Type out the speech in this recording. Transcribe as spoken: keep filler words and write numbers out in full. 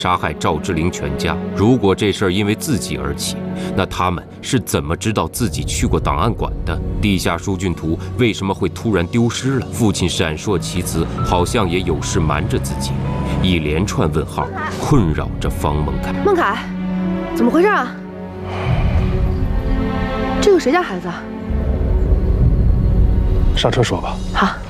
杀害赵之灵全家。如果这事儿因为自己而起，那他们是怎么知道自己去过档案馆的？地下书卷图为什么会突然丢失了？父亲闪烁其词，好像也有事瞒着自己。一连串问号困扰着方孟凯。 孟凯，怎么回事啊？这个谁家孩子啊？ 上车说吧。 好。